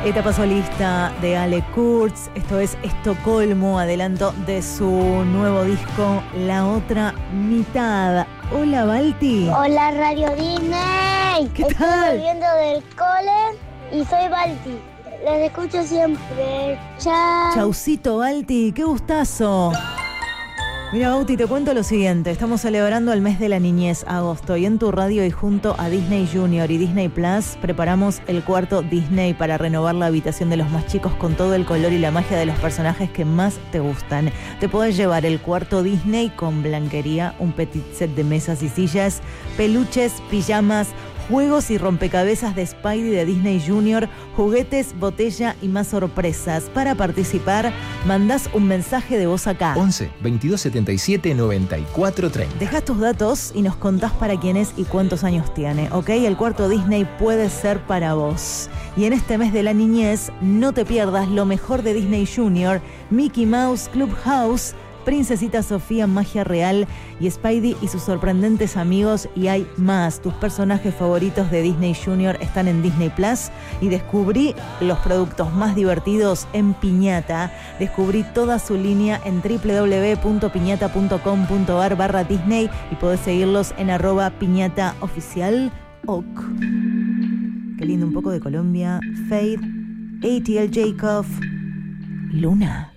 Etapa solista de Ale Kurtz, esto es Estocolmo, adelanto de su nuevo disco, La Otra Mitad. Hola, Balti. Hola, Radio Disney. ¿Qué tal? Estoy volviendo del cole y soy Balti. Los escucho siempre. Chao. Chaucito, Balti, qué gustazo. Mira, Bauti, te cuento lo siguiente. Estamos celebrando el mes de la niñez, agosto, y en tu radio y junto a Disney Junior y Disney Plus preparamos el cuarto Disney para renovar la habitación de los más chicos con todo el color y la magia de los personajes que más te gustan. Te podés llevar el cuarto Disney con blanquería, un petit set de mesas y sillas, peluches, pijamas, juegos y rompecabezas de Spidey de Disney Junior, juguetes, botella y más sorpresas. Para participar, mandás un mensaje de voz acá. 11 22 77 94 30. Dejás tus datos y nos contás para quién es y cuántos años tiene, ¿ok? El cuarto Disney puede ser para vos. Y en este mes de la niñez, no te pierdas lo mejor de Disney Junior, Mickey Mouse Clubhouse, Princesita Sofía, Magia Real y Spidey y sus sorprendentes amigos, y hay más. Tus personajes favoritos de Disney Junior están en Disney Plus y descubrí los productos más divertidos en Piñata. Descubrí toda su línea en www.piñata.com.ar/Disney y podés seguirlos en @piñataoficial. Qué lindo, un poco de Colombia. Fade, ATL Jacob, Luna.